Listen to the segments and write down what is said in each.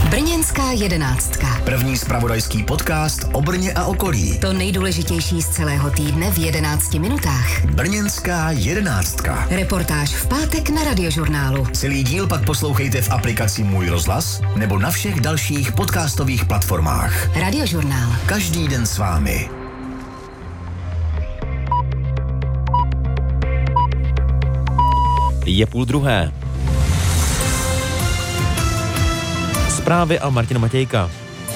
Brněnská jedenáctka. První zpravodajský podcast o Brně a okolí. To nejdůležitější z celého týdne v 11 minutách. Brněnská jedenáctka. Reportáž v pátek na Radiožurnálu. Celý díl pak poslouchejte v aplikaci Můj rozhlas nebo na všech dalších podcastových platformách. Radiožurnál. Každý den s vámi. Je 12:30. Zprávy a Martin Matějka.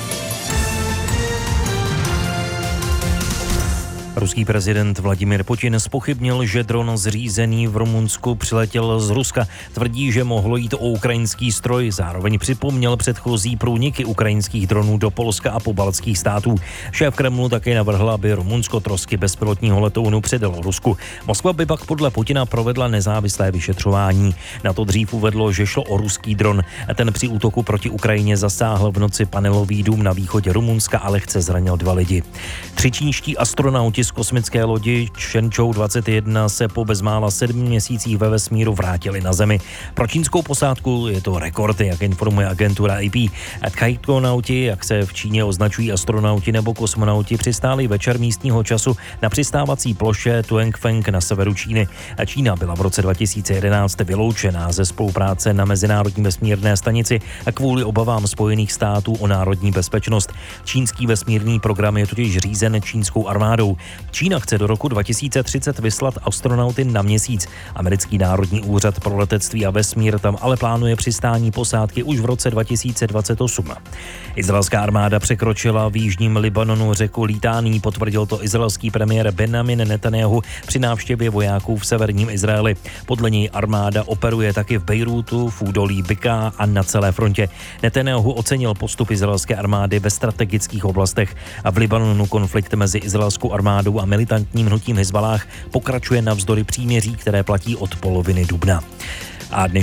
Ruský prezident Vladimír Putin zpochybnil, že dron zřízený v Rumunsku přiletěl z Ruska. Tvrdí, že mohlo jít o ukrajinský stroj. Zároveň připomněl předchozí průniky ukrajinských dronů do Polska a pobaltských států. Šéf Kremlu také navrhl, aby Rumunsko trosky bezpilotního letounu předalo Rusku. Moskva by pak podle Putina provedla nezávislé vyšetřování. Na to dřív uvedlo, že šlo o ruský dron. Ten při útoku proti Ukrajině zasáhl v noci panelový dům na východě Rumunska a lehce zranil 2 lidi. 3 čínští astronauti z kosmické lodi Shenzhou 21 se po bezmála 7 měsících ve vesmíru vrátili na Zemi. Pro čínskou posádku je to rekord, jak informuje agentura AP. Tchaikonauti, jak se v Číně označují astronauti nebo kosmonauti, přistáli večer místního času na přistávací ploše Tuangfeng na severu Číny. Čína byla v roce 2011 vyloučená ze spolupráce na Mezinárodní vesmírné stanici a kvůli obavám Spojených států o národní bezpečnost. Čínský vesmírný program je totiž řízen čínskou armádou. Čína chce do roku 2030 vyslat astronauty na Měsíc. Americký národní úřad pro letectví a vesmír tam ale plánuje přistání posádky už v roce 2028. Izraelská armáda překročila v jižním Libanonu řeku Litání, potvrdil to izraelský premiér Benjamin Netanjahu při návštěvě vojáků v severním Izraeli. Podle něj armáda operuje taky v Bejrútu, v údolí Bika a na celé frontě. Netanjahu ocenil postup izraelské armády ve strategických oblastech a v Libanonu konflikt mezi izraelskou armádou a militantním hnutím Hizballáh pokračuje navzdory příměří, které platí od poloviny dubna. A